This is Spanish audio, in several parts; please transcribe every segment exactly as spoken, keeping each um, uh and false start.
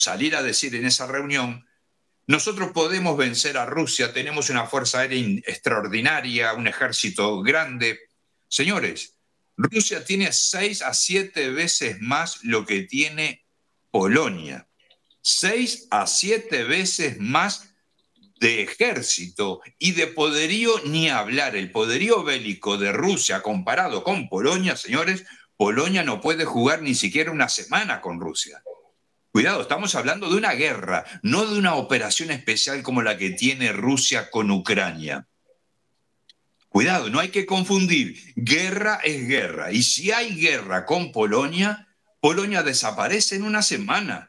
salir a decir en esa reunión: nosotros podemos vencer a Rusia, tenemos una fuerza aérea extraordinaria, un ejército grande. Señores, Rusia tiene seis a siete veces más lo que tiene Polonia. Seis a siete veces más de ejército y de poderío, ni hablar. El poderío bélico de Rusia comparado con Polonia, señores, Polonia no puede jugar ni siquiera una semana con Rusia. Cuidado, estamos hablando de una guerra, no de una operación especial como la que tiene Rusia con Ucrania. Cuidado, no hay que confundir. Guerra es guerra. Y si hay guerra con Polonia, Polonia desaparece en una semana.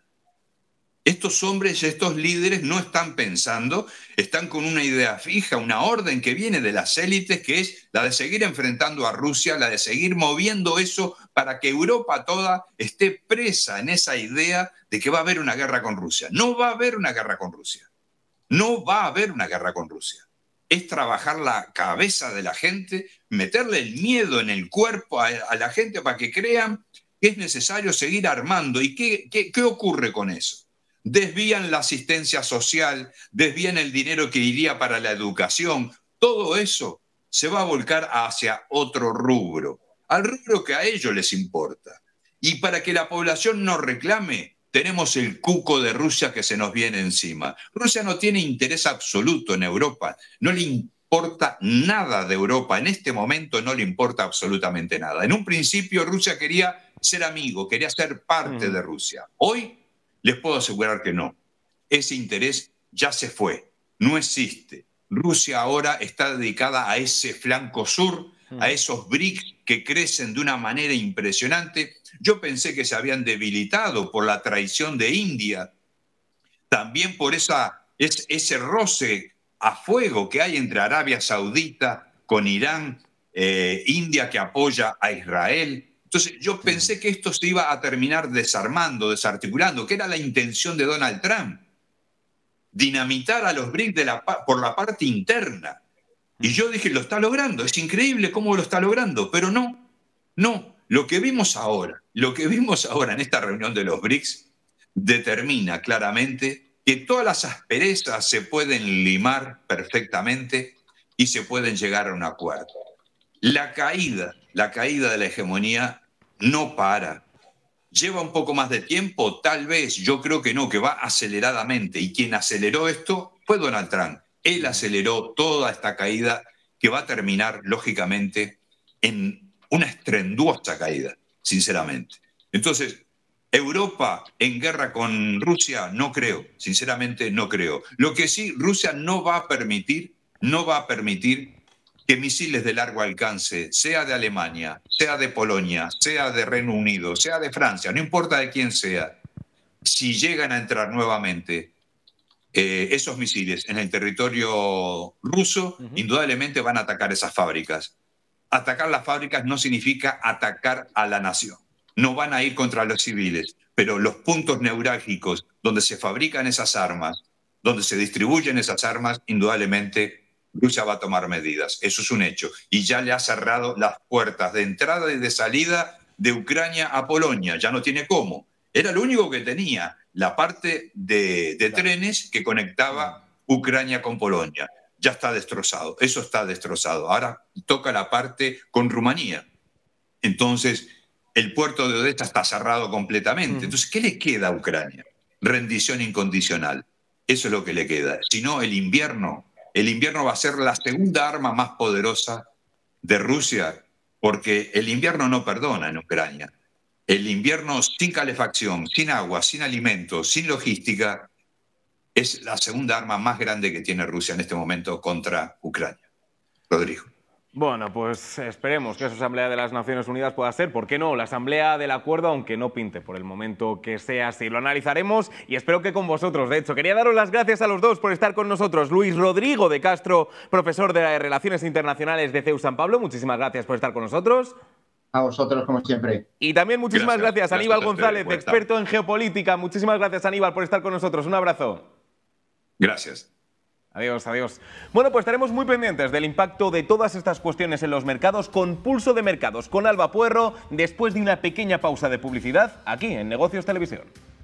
Estos hombres, estos líderes no están pensando, están con una idea fija, una orden que viene de las élites, que es la de seguir enfrentando a Rusia, la de seguir moviendo eso para que Europa toda esté presa en esa idea de que va a haber una guerra con Rusia. No va a haber una guerra con Rusia. No va a haber una guerra con Rusia. Es trabajar la cabeza de la gente, meterle el miedo en el cuerpo a, a la gente para que crean que es necesario seguir armando. ¿Y qué, qué, qué ocurre con eso? Desvían la asistencia social, desvían el dinero que iría para la educación. Todo eso se va a volcar hacia otro rubro, al rubro que a ellos les importa. Y para que la población no reclame, tenemos el cuco de Rusia que se nos viene encima. Rusia no tiene interés absoluto en Europa, no le importa nada de Europa. En este momento no le importa absolutamente nada. En un principio Rusia quería ser amigo, quería ser parte de Rusia. Hoy les puedo asegurar que no. Ese interés ya se fue, no existe. Rusia ahora está dedicada a ese flanco sur, a esos B R I C S que crecen de una manera impresionante. Yo pensé que se habían debilitado por la traición de India, también por esa, es, ese roce a fuego que hay entre Arabia Saudita con Irán, eh, India que apoya a Israel. Entonces yo pensé que esto se iba a terminar desarmando, desarticulando, que era la intención de Donald Trump. Dinamitar a los B R I C S de la, por la parte interna. Y yo dije, lo está logrando, es increíble cómo lo está logrando, pero no, no. Lo que vimos ahora, lo que vimos ahora en esta reunión de los B R I C S determina claramente que todas las asperezas se pueden limar perfectamente y se pueden llegar a un acuerdo. La caída, la caída de la hegemonía no para. ¿Lleva un poco más de tiempo? Tal vez, yo creo que no, que va aceleradamente. Y quien aceleró esto fue Donald Trump. Él aceleró toda esta caída que va a terminar, lógicamente, en una estrenduosa caída, sinceramente. Entonces, Europa en guerra con Rusia, no creo, sinceramente no creo. Lo que sí, Rusia no va a permitir, no va a permitir que misiles de largo alcance, sea de Alemania, sea de Polonia, sea de Reino Unido, sea de Francia, no importa de quién sea, si llegan a entrar nuevamente eh, esos misiles en el territorio ruso, uh-huh. indudablemente van a atacar esas fábricas. Atacar las fábricas no significa atacar a la nación. No van a ir contra los civiles, pero los puntos neurálgicos donde se fabrican esas armas, donde se distribuyen esas armas, indudablemente Rusia va a tomar medidas. Eso es un hecho. Y ya le ha cerrado las puertas de entrada y de salida de Ucrania a Polonia. Ya no tiene cómo. Era lo único que tenía, la parte de, de trenes que conectaba Ucrania con Polonia. Ya está destrozado. Eso está destrozado. Ahora toca la parte con Rumanía. Entonces, el puerto de Odessa está cerrado completamente. Entonces, ¿qué le queda a Ucrania? Rendición incondicional. Eso es lo que le queda. Si no, el invierno... El invierno va a ser la segunda arma más poderosa de Rusia, porque el invierno no perdona en Ucrania. El invierno sin calefacción, sin agua, sin alimentos, sin logística, es la segunda arma más grande que tiene Rusia en este momento contra Ucrania. Rodrigo. Bueno, pues esperemos que esa Asamblea de las Naciones Unidas pueda ser, ¿por qué no?, la Asamblea del Acuerdo, aunque no pinte por el momento que sea así. Lo analizaremos y espero que con vosotros. De hecho, quería daros las gracias a los dos por estar con nosotros. Luis Rodrigo de Castro, profesor de Relaciones Internacionales de C E U San Pablo, muchísimas gracias por estar con nosotros. A vosotros, como siempre. Y también muchísimas gracias, gracias Aníbal gracias González, experto en geopolítica. Muchísimas gracias, Aníbal, por estar con nosotros. Un abrazo. Gracias. Adiós, adiós. Bueno, pues estaremos muy pendientes del impacto de todas estas cuestiones en los mercados con Pulso de Mercados, con Alba Puerro, después de una pequeña pausa de publicidad, aquí en Negocios Televisión.